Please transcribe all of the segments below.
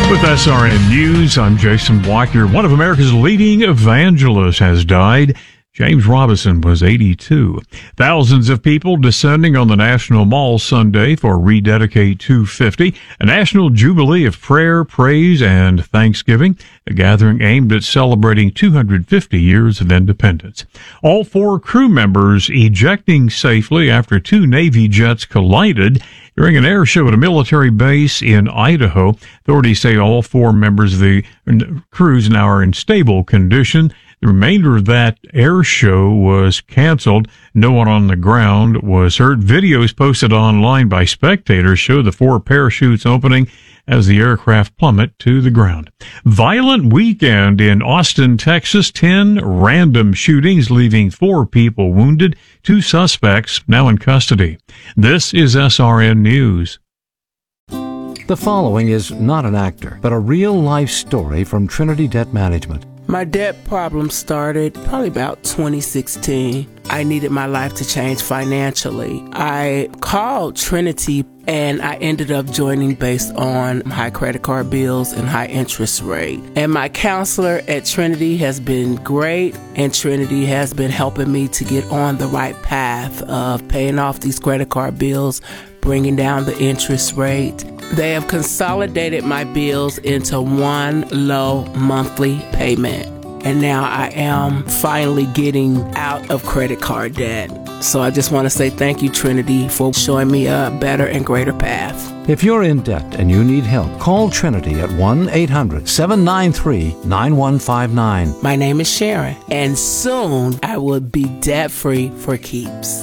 With SRN News, I'm Jason Walker. One of America's leading evangelists has died. James Robison was 82. Thousands of people descending on the National Mall Sunday for Rededicate 250, a national jubilee of prayer, praise, and thanksgiving, a gathering aimed at celebrating 250 years of independence. All 4 crew members ejecting safely after 2 Navy jets collided during an air show at a military base in Idaho. Authorities say all 4 members of the crews now are in stable condition. The remainder of that air show was canceled. No one on the ground was hurt. Videos posted online by spectators show the 4 parachutes opening as the aircraft plummet to the ground. Violent weekend in Austin, Texas. 10 random shootings, leaving 4 people wounded. 2 suspects now in custody. This is SRN News. The following is not an actor, but a real-life story from Trinity Debt Management. My debt problem started probably about 2016. I needed my life to change financially. I called Trinity and I ended up joining based on high credit card bills and high interest rate. And my counselor at Trinity has been great, and Trinity has been helping me to get on the right path of paying off these credit card bills, bringing down the interest rate. They have consolidated my bills into one low monthly payment. And now I am finally getting out of credit card debt. So I just want to say thank you, Trinity, for showing me a better and greater path. If you're in debt and you need help, call Trinity at 1-800-793-9159. My name is Sharon, and soon I will be debt-free for keeps.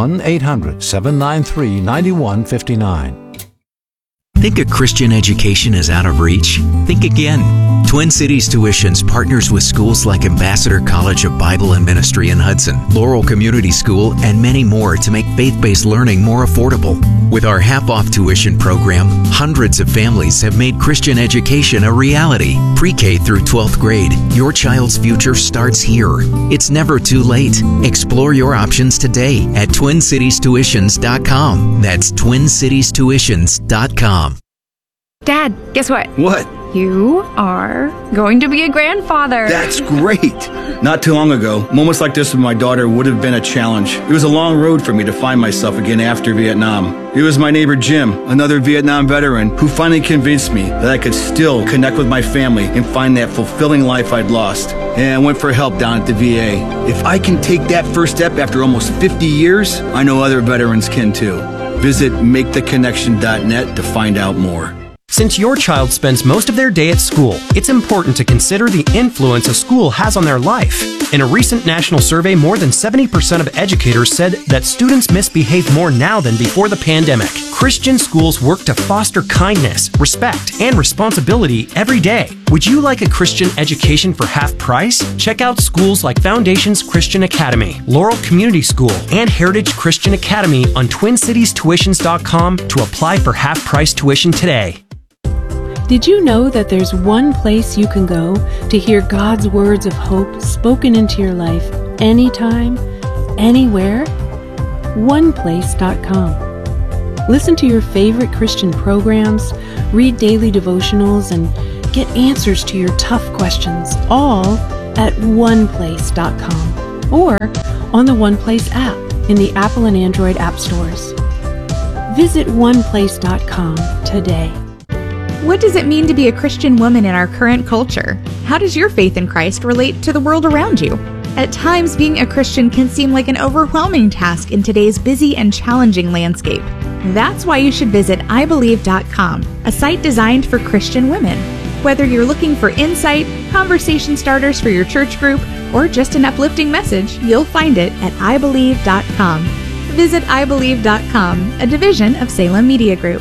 1-800-793-9159. Think a Christian education is out of reach? Think again. Twin Cities Tuitions partners with schools like Ambassador College of Bible and Ministry in Hudson, Laurel Community School, and many more to make faith-based learning more affordable. With our half-off tuition program, hundreds of families have made Christian education a reality. Pre-K through 12th grade, your child's future starts here. It's never too late. Explore your options today at TwinCitiesTuitions.com. That's TwinCitiesTuitions.com. Dad, guess what? What? You are going to be a grandfather. That's great. Not too long ago, moments like this with my daughter would have been a challenge. It was a long road for me to find myself again after Vietnam. It was my neighbor Jim, another Vietnam veteran, who finally convinced me that I could still connect with my family and find that fulfilling life I'd lost. And I went for help down at the VA. If I can take that first step after almost 50 years, I know other veterans can too. Visit MakeTheConnection.net to find out more. Since your child spends most of their day at school, it's important to consider the influence a school has on their life. In a recent national survey, more than 70% of educators said that students misbehave more now than before the pandemic. Christian schools work to foster kindness, respect, and responsibility every day. Would you like a Christian education for half price? Check out schools like Foundations Christian Academy, Laurel Community School, and Heritage Christian Academy on TwinCitiesTuitions.com to apply for half-price tuition today. Did you know that there's one place you can go to hear God's words of hope spoken into your life anytime, anywhere? OnePlace.com. Listen to your favorite Christian programs, read daily devotionals, and get answers to your tough questions, all at OnePlace.com or on the OnePlace app in the Apple and Android app stores. Visit OnePlace.com today. What does it mean to be a Christian woman in our current culture? How does your faith in Christ relate to the world around you? At times, being a Christian can seem like an overwhelming task in today's busy and challenging landscape. That's why you should visit IBelieve.com, a site designed for Christian women. Whether you're looking for insight, conversation starters for your church group, or just an uplifting message, you'll find it at IBelieve.com. Visit IBelieve.com, a division of Salem Media Group.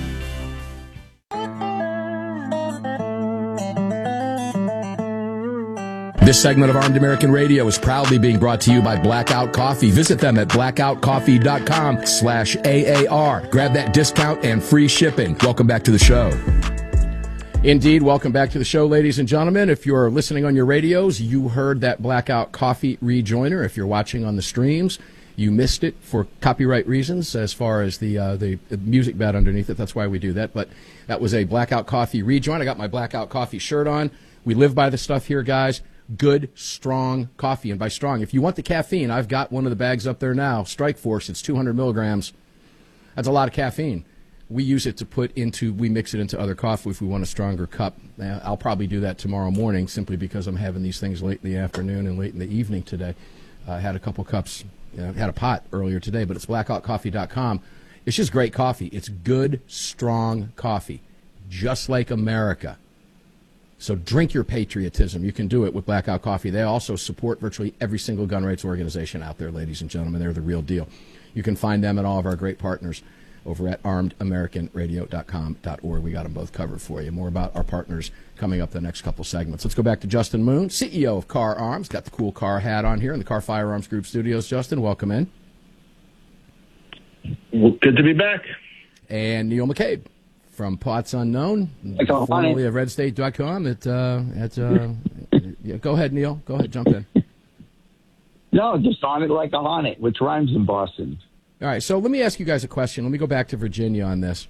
This segment of Armed American Radio is proudly being brought to you by Blackout Coffee. Visit them at blackoutcoffee.com/AAR. Grab that discount and free shipping. Welcome back to the show. Indeed, welcome back to the show, ladies and gentlemen. If you're listening on your radios, you heard that Blackout Coffee rejoiner. If you're watching on the streams, You missed it for copyright reasons as far as the music bed underneath it. That's why we do that. But that was a Blackout Coffee rejoin. I got my Blackout Coffee shirt on. We live by the stuff here, guys. Good, strong coffee. And by strong, if you want the caffeine, I've got one of the bags up there now. Strike Force, it's 200 milligrams. That's a lot of caffeine. We use it to we mix it into other coffee if we want a stronger cup. I'll probably do that tomorrow morning simply because I'm having these things late in the afternoon and late in the evening today. I had a couple cups, had a pot earlier today, but it's blackoutcoffee.com. It's just great coffee. It's good, strong coffee, just like America. So drink your patriotism. You can do it with Blackout Coffee. They also support virtually every single gun rights organization out there, ladies and gentlemen. They're the real deal. You can find them and all of our great partners over at armedamericanradio.com.org. We got them both covered for you. More about our partners coming up the next couple segments. Let's go back to Justin Moon, CEO of Car Arms. Got the cool car hat on here in the Car Firearms Group studios. Justin, welcome in. Well, good to be back. And Neil McCabe from Pots Unknown, formerly of RedState.com. Go ahead, Neil. Go ahead, jump in. No, just on it like a honey, which rhymes in Boston. All right, so let me ask you guys a question. Let me go back to Virginia on this.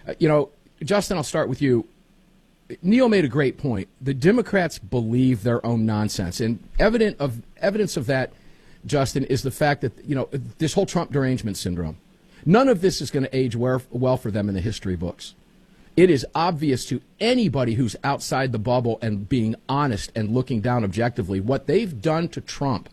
Justin, I'll start with you. Neil made a great point. The Democrats believe their own nonsense, and evidence of that, Justin, is the fact that this whole Trump derangement syndrome. None of this is going to age well for them in the history books. It is obvious to anybody who's outside the bubble and being honest and looking down objectively what they've done to Trump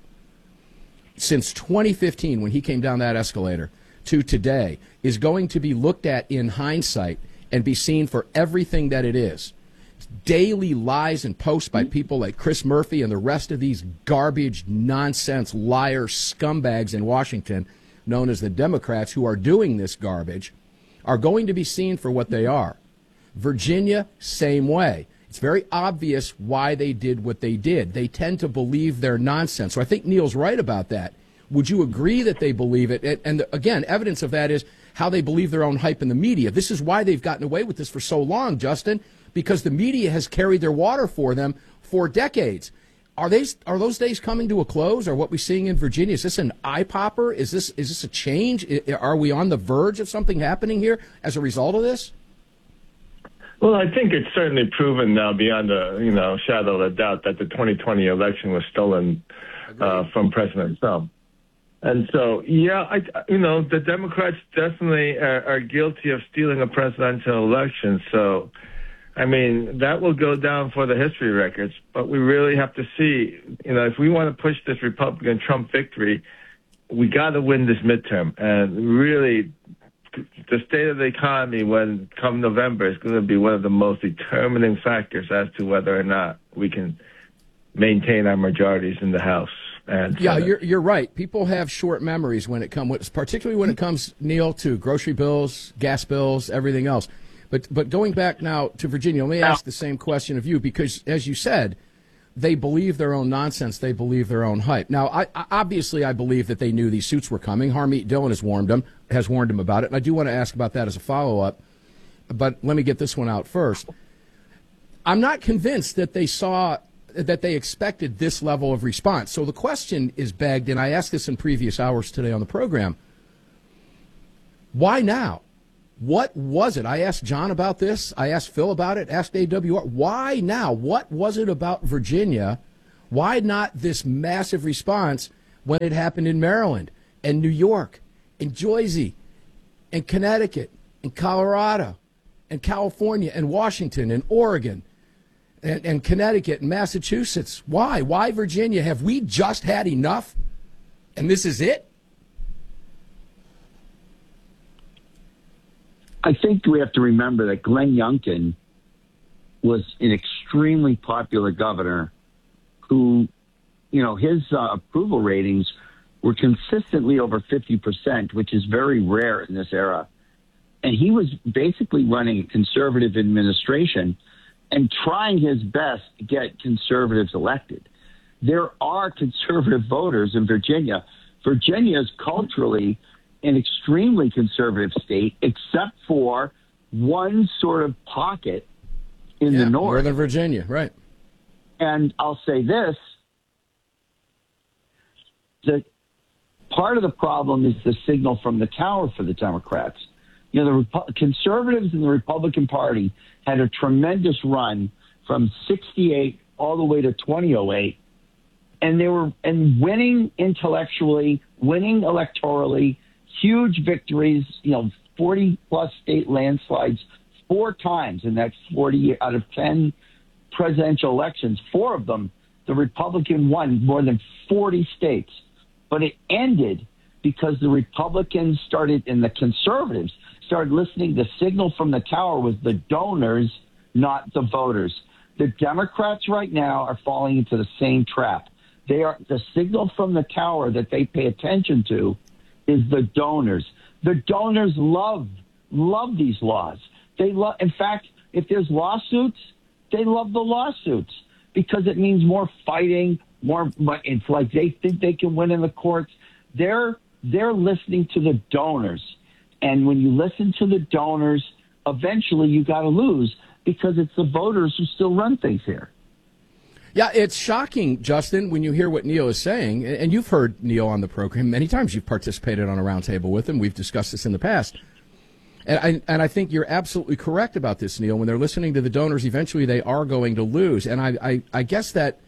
since 2015 when he came down that escalator to today is going to be looked at in hindsight and be seen for everything that it is. Daily lies and posts by people like Chris Murphy and the rest of these garbage, nonsense, liar scumbags in Washington, known as the Democrats, who are doing this garbage, are going to be seen for what they are. Virginia, same way. It's very obvious why they did what they did. They tend to believe their nonsense. So I think Neil's right about that. Would you agree that they believe it? And again, evidence of that is how they believe their own hype in the media. This is why they've gotten away with this for so long, Justin, because the media has carried their water for them for decades. Are those days coming to a close? Or what we're seeing in Virginia, is this an eye popper? Is this a change? Are we on the verge of something happening here as a result of this? Well, I think it's certainly proven now beyond a shadow of a doubt that the 2020 election was stolen from President Trump. And so, the Democrats definitely are guilty of stealing a presidential election. So, I mean, that will go down for the history records. But we really have to see, if we want to push this Republican Trump victory, we got to win this midterm. And really, the state of the economy come November is going to be one of the most determining factors as to whether or not we can maintain our majorities in the House. And yeah, you're right. People have short memories particularly when it comes, Neil, to grocery bills, gas bills, everything else. But going back now to Virginia, let me ask the same question of you, because as you said, they believe their own nonsense. They believe their own hype. Now, I believe that they knew these suits were coming. Harmeet Dillon has warned them about it. And I do want to ask about that as a follow-up. But let me get this one out first. I'm not convinced that they expected this level of response. So the question is begged, and I asked this in previous hours today on the program. Why now? What was it? I asked John about this. I asked Phil about it. Asked AWR. Why now? What was it about Virginia? Why not this massive response when it happened in Maryland and New York and Jersey and Connecticut and Colorado and California and Washington and Oregon and Connecticut and Massachusetts? Why? Why Virginia? Have we just had enough? And this is it? I think we have to remember that Glenn Youngkin was an extremely popular governor who, his approval ratings were consistently over 50%, which is very rare in this era. And he was basically running a conservative administration and trying his best to get conservatives elected. There are conservative voters in Virginia. Virginia is culturally an extremely conservative state, except for one sort of pocket in the north. Northern Virginia, right. And I'll say this, that part of the problem is the signal from the tower for the Democrats. You know, the conservatives in the Republican Party had a tremendous run from 68 all the way to 2008. And they were winning intellectually, winning electorally, huge victories, 40-plus state landslides 4 times in that 40 out of 10 presidential elections. 4 of them, the Republican won more than 40 states. But it ended because the Republicans and the conservatives started listening. The signal from the tower was the donors, not the voters. The Democrats right now are falling into the same trap. The signal from the tower that they pay attention to is the donors. The donors love these laws. In fact, if there's lawsuits, they love the lawsuits because it means more fighting, it's like they think they can win in the courts. They're listening to the donors. And when you listen to the donors, eventually you got to lose because it's the voters who still run things here. Yeah, it's shocking, Justin, when you hear what Neil is saying. And you've heard Neil on the program many times. You've participated on a roundtable with him. We've discussed this in the past. And I think you're absolutely correct about this, Neil. When they're listening to the donors, eventually they are going to lose. And I guess that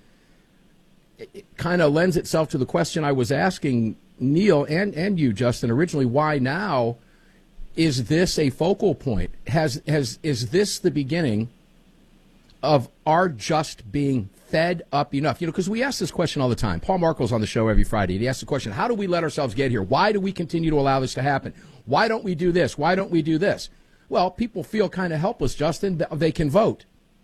it kind of lends itself to the question I was asking Neil and you, Justin, originally. Why now? Is this a focal point? Is this the beginning of our just being fed up enough? Because we ask this question all the time. Paul Markel's on the show every Friday. He asks the question, how do we let ourselves get here? Why do we continue to allow this to happen? Why don't we do this? Why don't we do this? Well, people feel kind of helpless, Justin. They can vote.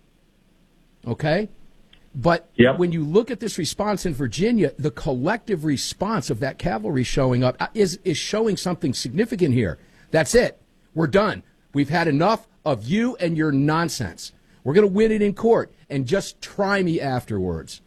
Okay? But when you look at this response in Virginia, the collective response of that cavalry showing up is showing something significant here. That's it. We're done. We've had enough of you and your nonsense. We're going to win it in court, and just try me afterwards.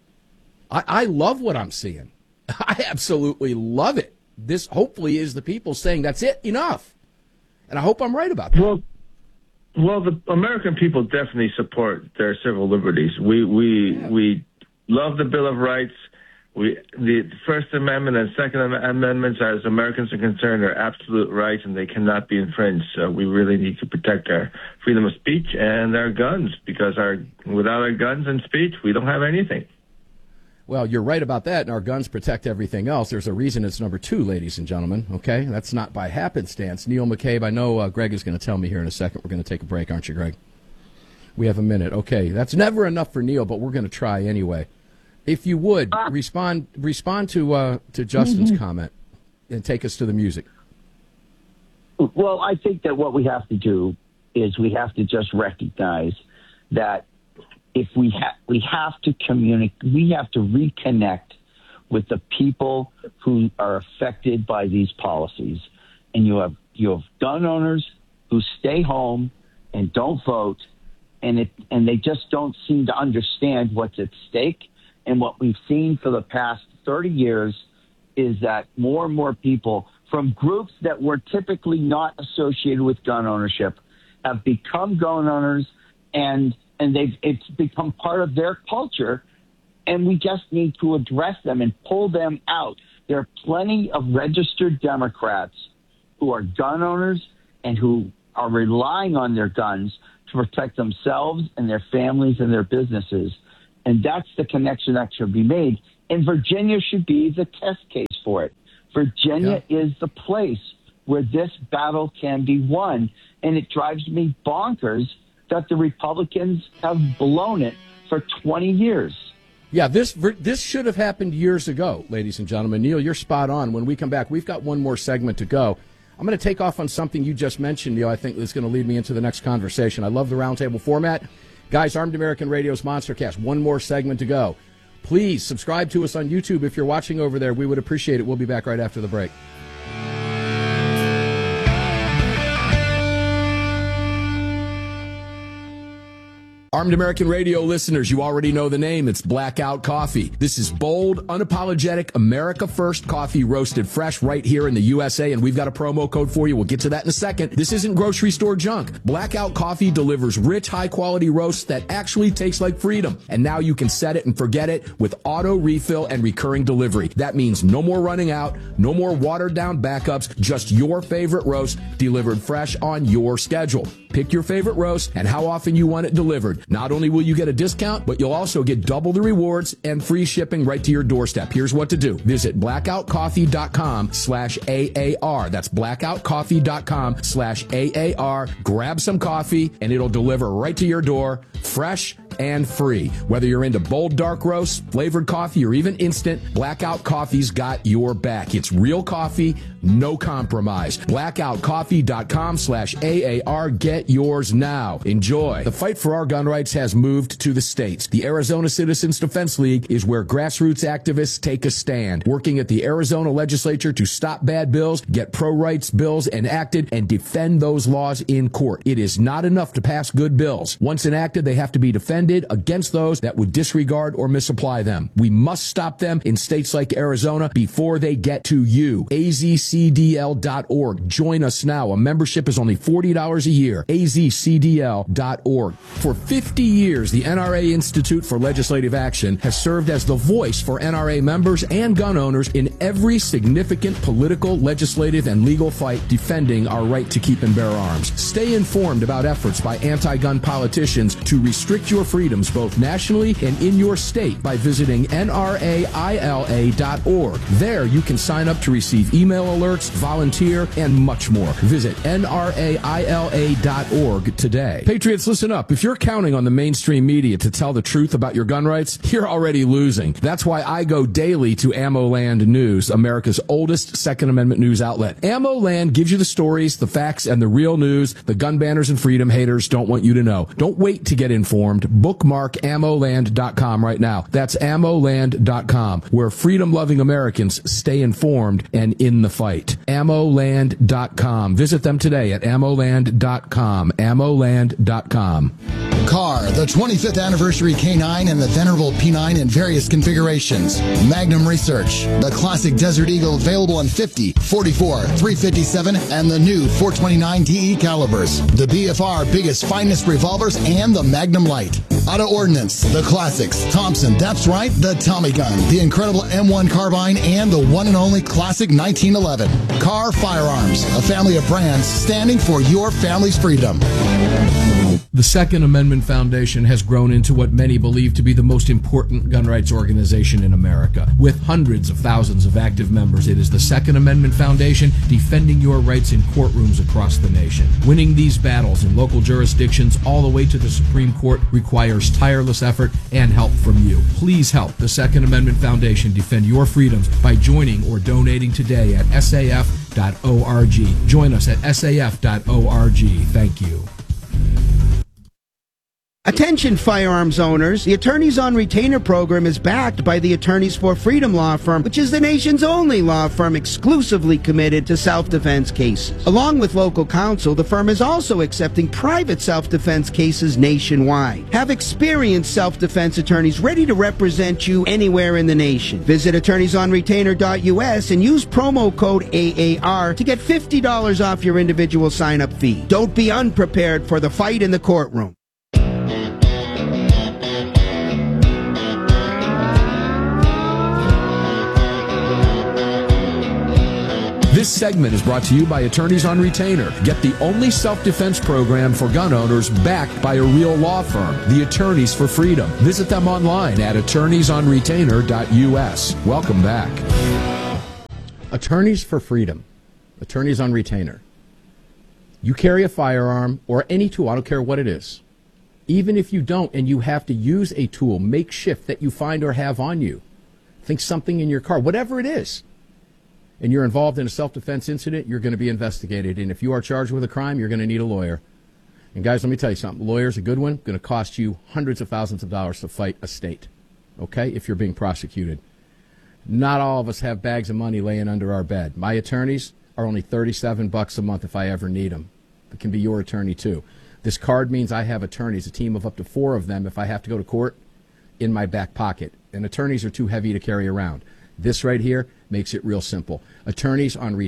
I love what I'm seeing. I absolutely love it. This hopefully is the people saying, that's it, enough. And I hope I'm right about that. Well, the American people definitely support their civil liberties. We love the Bill of Rights. The First Amendment and Second Amendments, as Americans are concerned, are absolute rights, and they cannot be infringed. So we really need to protect our freedom of speech and our guns, because without our guns and speech, we don't have anything. Well, you're right about that, and our guns protect everything else. There's a reason it's number 2, ladies and gentlemen, okay? That's not by happenstance. Neil McCabe, I know Greg is going to tell me here in a second. We're going to take a break, aren't you, Greg? We have a minute. Okay, that's never enough for Neil, but we're going to try anyway. If you would, respond to Justin's comment and take us to the music. Well, I think that what we have to do is we have to just recognize that if we have to communicate, we have to reconnect with the people who are affected by these policies. And you have gun owners who stay home and don't vote, and they just don't seem to understand what's at stake. And what we've seen for the past 30 years is that more and more people from groups that were typically not associated with gun ownership have become gun owners, and it's become part of their culture, and we just need to address them and pull them out. There are plenty of registered Democrats who are gun owners and who are relying on their guns to protect themselves and their families and their businesses. And that's the connection that should be made. And Virginia should be the test case for it. Virginia is the place where this battle can be won. And it drives me bonkers that the Republicans have blown it for 20 years. Yeah, this should have happened years ago, ladies and gentlemen. Neil, you're spot on. When we come back, we've got one more segment to go. I'm going to take off on something you just mentioned, Neil. I think is going to lead me into the next conversation. I love the roundtable format. Guys, Armed American Radio's Monstercast, one more segment to go. Please subscribe to us on YouTube if you're watching over there. We would appreciate it. We'll be back right after the break. Armed American Radio listeners, you already know the name. It's Blackout Coffee. This is bold, unapologetic, America First coffee roasted fresh right here in the USA, and we've got a promo code for you. We'll get to that in a second. This isn't grocery store junk. Blackout Coffee delivers rich, high-quality roasts that actually taste like freedom. And now you can set it and forget it with auto refill and recurring delivery. That means no more running out, no more watered-down backups, just your favorite roast delivered fresh on your schedule. Pick your favorite roast and how often you want it delivered. Not only will you get a discount, but you'll also get double the rewards and free shipping right to your doorstep. Here's what to do. Visit blackoutcoffee.com/AAR. That's blackoutcoffee.com/AAR. Grab some coffee and it'll deliver right to your door, fresh and free. Whether you're into bold dark roasts, flavored coffee, or even instant, Blackout Coffee's got your back. It's real coffee, no compromise. blackoutcoffee.com/AAR. Get yours now. Enjoy. The fight for our gun rights has moved to the states. The Arizona Citizens Defense League is where grassroots activists take a stand, working at the Arizona legislature to stop bad bills, get pro-rights bills enacted, and defend those laws in court. It is not enough to pass good bills. Once enacted, they have to be defended against those that would disregard or misapply them. We must stop them in states like Arizona before they get to you. azcdl.org. Join us now. A membership is only $40 a year. azcdl.org. For 50 years, the NRA Institute for Legislative Action has served as the voice for NRA members and gun owners in every significant political, legislative, and legal fight defending our right to keep and bear arms. Stay informed about efforts by anti-gun politicians to restrict your freedoms both nationally and in your state by visiting nraila.org. There you can sign up to receive email alerts, volunteer, and much more. Visit nraila.org today. Patriots, listen up. If you're counting on the mainstream media to tell the truth about your gun rights, you're already losing. That's why I go daily to AmmoLand News, America's oldest Second Amendment news outlet. AmmoLand gives you the stories, the facts, and the real news the gun banners and freedom haters don't want you to know. Don't wait to get informed. Bookmark ammoland.com right now. That's ammoland.com, where freedom-loving Americans stay informed and in the fight. ammoland.com. Visit them today at ammoland.com. ammoland.com. Car, the 25th anniversary K9 and the venerable P9 in various configurations. Magnum Research, the classic Desert Eagle available in 50, 44, 357, and the new 429 DE calibers. The BFR biggest, finest revolvers and the Magnum Light. Auto Ordnance, the classics. Thompson, that's right, the Tommy gun, the incredible M1 carbine, and the one and only classic 1911. Car Firearms, a family of brands standing for your family's freedom. The Second Amendment Foundation has grown into what many believe to be the most important gun rights organization in America. With hundreds of thousands of active members, it is the Second Amendment Foundation defending your rights in courtrooms across the nation. Winning these battles in local jurisdictions all the way to the Supreme Court requires tireless effort and help from you. Please help the Second Amendment Foundation defend your freedoms by joining or donating today at saf.org. Join us at saf.org. Thank you. Attention firearms owners, the Attorneys on Retainer program is backed by the Attorneys for Freedom law firm, which is the nation's only law firm exclusively committed to self-defense cases. Along with local counsel, the firm is also accepting private self-defense cases nationwide. Have experienced self-defense attorneys ready to represent you anywhere in the nation. Visit attorneysonretainer.us and use promo code AAR to get $50 off your individual sign-up fee. Don't be unprepared for the fight in the courtroom. This segment is brought to you by Attorneys on Retainer. Get the only self-defense program for gun owners backed by a real law firm, the Attorneys for Freedom. Visit them online at attorneysonretainer.us. Welcome back. Attorneys for Freedom. Attorneys on Retainer. You carry a firearm or any tool, I don't care what it is. Even if you don't and you have to use a tool, makeshift, that you find or have on you. Think something in your car, whatever it is. And you're involved in a self-defense incident, you're going to be investigated. And if you are charged with a crime, you're going to need a lawyer. And guys, let me tell you something. A lawyer's a good one. Going to cost you hundreds of thousands of dollars to fight a state. Okay? If you're being prosecuted. Not all of us have bags of money laying under our bed. My attorneys are only $37 a month if I ever need them. It can be your attorney too. This card means I have attorneys, a team of up to 4 of them if I have to go to court, in my back pocket. And attorneys are too heavy to carry around. This right here makes it real simple. Attorneys on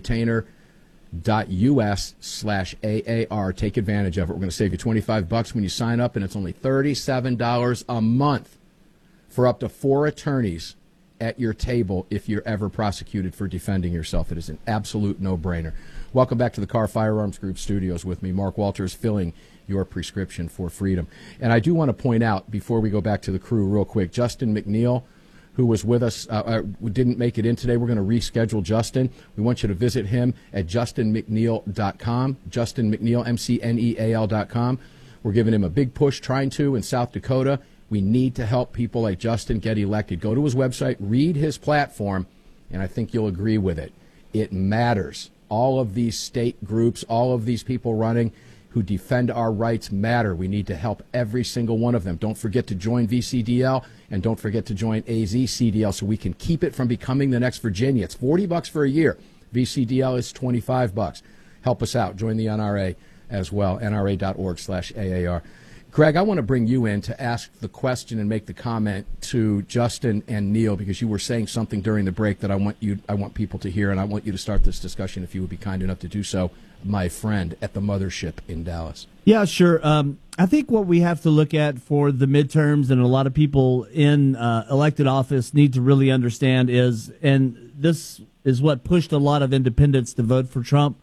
retainer.us/AAR. Take advantage of it. We're going to save you $25 when you sign up, and it's only $37 a month for up to 4 attorneys at your table if you're ever prosecuted for defending yourself. It is an absolute no-brainer. Welcome back to the Carr Firearms Group studios with me. Mark Walters filling your prescription for freedom. And I do want to point out, before we go back to the crew real quick, Justin McNeil, who was with us, didn't make it in today. We're going to reschedule Justin. We want you to visit him at justinmcneil.com, Justin McNeil, McNeil.com. We're giving him a big push, trying to, in South Dakota. We need to help people like Justin get elected. Go to his website, read his platform, and I think you'll agree with it. It matters. All of these state groups, all of these people running who defend our rights matter. We need to help every single one of them. Don't forget to join VCDL, and don't forget to join AZCDL so we can keep it from becoming the next Virginia. It's $40 for a year. VCDL is $25. Help us out. Join the NRA as well, nra.org/AAR. Greg, I want to bring you in to ask the question and make the comment to Justin and Neil, because you were saying something during the break that I want people to hear, and I want you to start this discussion, if you would be kind enough to do so, my friend at the mothership in Dallas. Yeah, sure. I think what we have to look at for the midterms, and a lot of people in elected office need to really understand is, and this is what pushed a lot of independents to vote for Trump,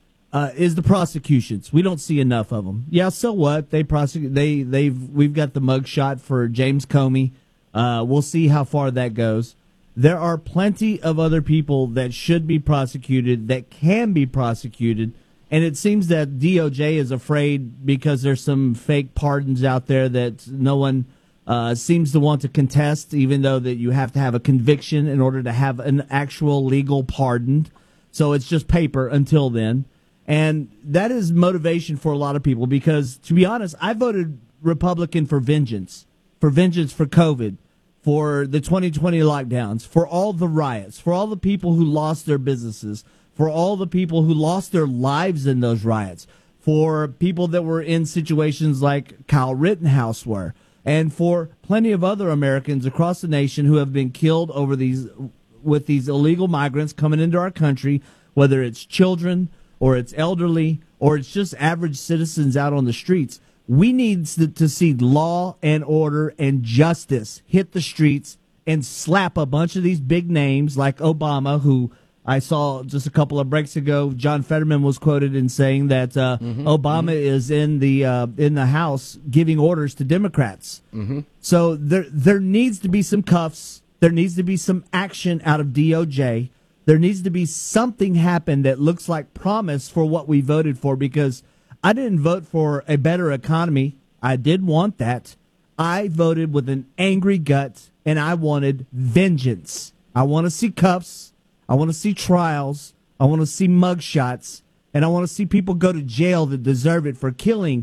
is the prosecutions. We don't see enough of them. Yeah, so what? They prosecute. We've got the mugshot for James Comey. We'll see how far that goes. There are plenty of other people that should be prosecuted, that can be prosecuted, and it seems that DOJ is afraid because there's some fake pardons out there that no one seems to want to contest, even though that you have to have a conviction in order to have an actual legal pardon. So it's just paper until then. And that is motivation for a lot of people because, to be honest, I voted Republican for vengeance for COVID, for the 2020 lockdowns, for all the riots, for all the people who lost their businesses, for all the people who lost their lives in those riots, for people that were in situations like Kyle Rittenhouse were, and for plenty of other Americans across the nation who have been killed with these illegal migrants coming into our country, whether it's children or it's elderly, or it's just average citizens out on the streets. We need to see law and order and justice hit the streets and slap a bunch of these big names like Obama, who I saw just a couple of breaks ago. John Fetterman was quoted in saying that Obama is in the House giving orders to Democrats. So there needs to be some cuffs. There needs to be some action out of DOJ. There needs to be something happen that looks like promise for what we voted for, because I didn't vote for a better economy. I did want that. I voted with an angry gut, and I wanted vengeance. I want to see cuffs. I want to see trials. I want to see mugshots. And I want to see people go to jail that deserve it for killing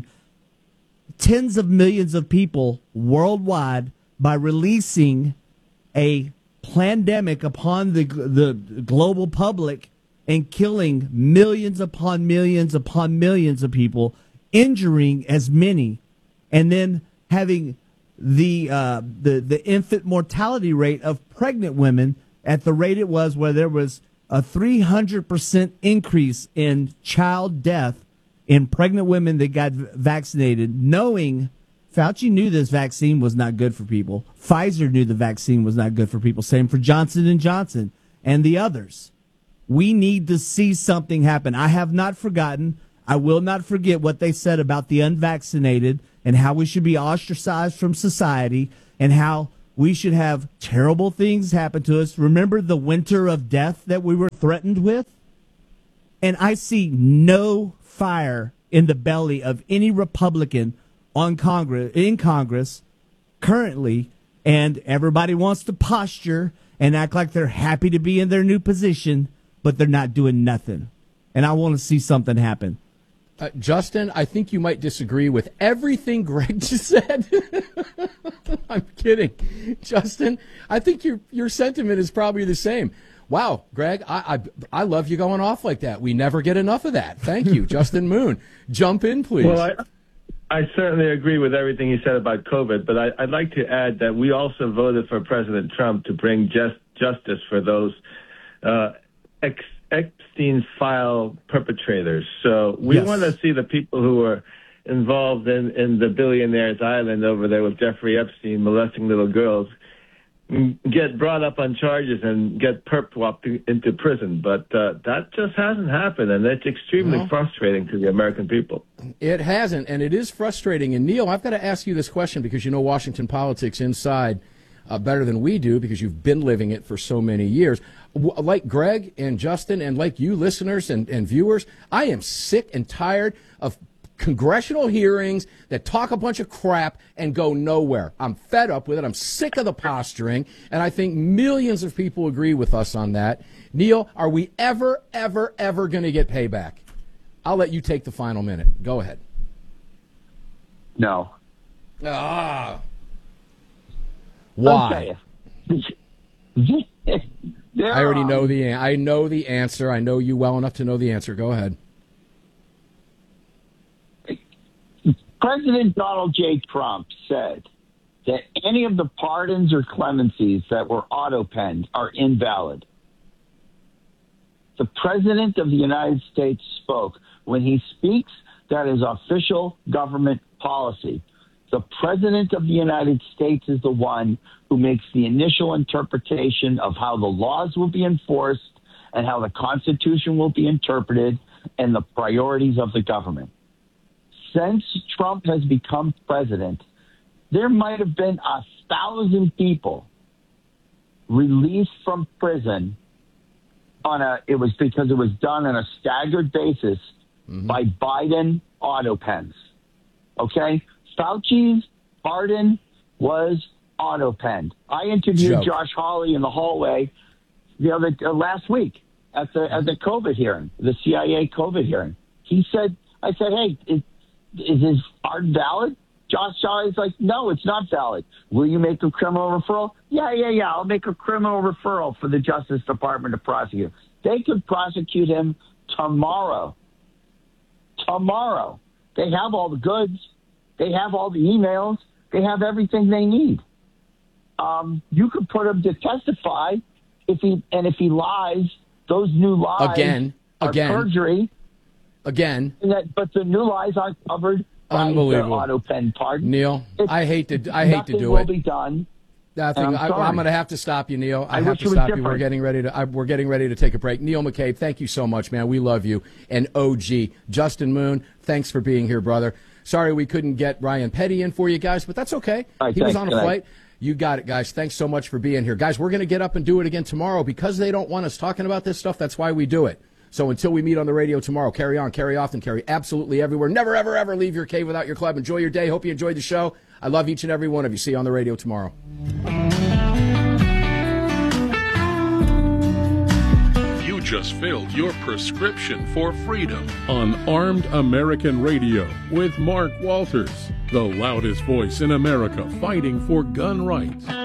tens of millions of people worldwide by releasing a pandemic upon the global public and killing millions upon millions upon millions of people, injuring as many, and then having the infant mortality rate of pregnant women at the rate it was, where there was a 300% increase in child death in pregnant women that got vaccinated, knowing Fauci knew this vaccine was not good for people. Pfizer knew the vaccine was not good for people. Same for Johnson & Johnson and the others. We need to see something happen. I have not forgotten. I will not forget what they said about the unvaccinated and how we should be ostracized from society and how we should have terrible things happen to us. Remember the winter of death that we were threatened with? And I see no fire in the belly of any Republican in Congress currently, and everybody wants to posture and act like they're happy to be in their new position, but they're not doing nothing. And I want to see something happen. Justin, I think you might disagree with everything Greg just said. I'm kidding. Justin, I think your sentiment is probably the same. Wow, Greg, I love you going off like that. We never get enough of that. Thank you. Justin Moon, jump in, please. Well, I certainly agree with everything you said about COVID, but I'd like to add that we also voted for President Trump to bring justice for those Epstein file perpetrators. So we want to see the people who are involved in the billionaire's island over there with Jeffrey Epstein molesting little girls get brought up on charges and get perp-walked into prison. But that just hasn't happened, and it's extremely frustrating to the American people. It hasn't, and it is frustrating. And, Neil, I've got to ask you this question because you know Washington politics inside better than we do because you've been living it for so many years. Like Greg and Justin and like you listeners and viewers, I am sick and tired of congressional hearings that talk a bunch of crap and go nowhere. I'm fed up with it. I'm sick of the posturing, and I think millions of people agree with us on that. Neil, are we ever going to get payback? I'll let you take the final minute. Go ahead. No. Why? I already know I know the answer. I know you well enough to know the answer. Go ahead. President Donald J. Trump said that any of the pardons or clemencies that were auto-penned are invalid. The President of the United States spoke. When he speaks, that is official government policy. The President of the United States is the one who makes the initial interpretation of how the laws will be enforced and how the Constitution will be interpreted and the priorities of the government. Since Trump has become president, there might have been 1,000 people released from prison it was because it was done on a staggered basis by Biden auto pens. Okay? Fauci's pardon was auto penned. I interviewed Josh Hawley in the hallway last week at the COVID hearing, the CIA COVID hearing. I said, hey, is his pardon valid? Josh Hawley's like, no, it's not valid. Will you make a criminal referral? Yeah. I'll make a criminal referral for the Justice Department to prosecute. They could prosecute him tomorrow. They have all the goods. They have all the emails. They have everything they need. You could put him to testify if he lies, those new lies are perjury. Again. But the new lies aren't covered by the auto pen pardon. Neil, I hate to do it. Nothing will be done. I'm going to have to stop you, Neil. I have to stop you. We're getting ready to take a break. Neil McCabe, thank you so much, man. We love you. And OG Justin Moon, thanks for being here, brother. Sorry we couldn't get Ryan Petty in for you guys, but that's okay. He was on a flight. You got it, guys. Thanks so much for being here. Guys, we're going to get up and do it again tomorrow. Because they don't want us talking about this stuff, that's why we do it. So until we meet on the radio tomorrow, carry on, carry often, carry absolutely everywhere. Never, ever, ever leave your cave without your club. Enjoy your day. Hope you enjoyed the show. I love each and every one of you. See you on the radio tomorrow. You just filled your prescription for freedom on Armed American Radio with Mark Walters, the loudest voice in America fighting for gun rights.